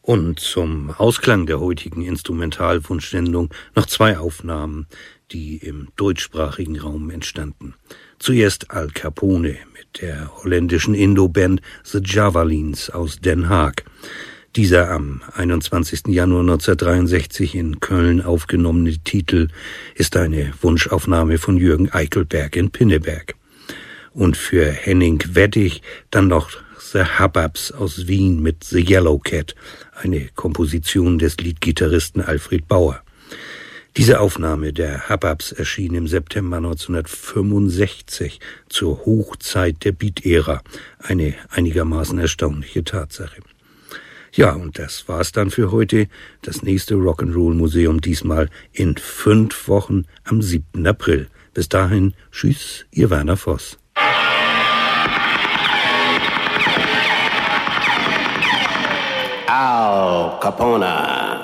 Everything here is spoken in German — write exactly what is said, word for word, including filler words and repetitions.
Und zum Ausklang der heutigen Instrumentalwunschsendung noch zwei Aufnahmen, die im deutschsprachigen Raum entstanden. Zuerst Al Capone mit der holländischen Indo-Band The Javalins aus Den Haag. Dieser am einundzwanzigsten Januar neunzehnhundertdreiundsechzig in Köln aufgenommene Titel ist eine Wunschaufnahme von Jürgen Eichelberg in Pinneberg. Und für Henning Wettig dann noch The Hubbubs aus Wien mit The Yellow Cat, eine Komposition des Leadgitarristen Alfred Bauer. Diese Aufnahme der Hubbubs erschien im September neunzehnhundertfünfundsechzig zur Hochzeit der Beat-Ära, eine einigermaßen erstaunliche Tatsache. Ja, und das war's dann für heute. Das nächste Rock'n'Roll-Museum diesmal in fünf Wochen am siebten April. Bis dahin, tschüss, Ihr Werner Voss. Al Capone.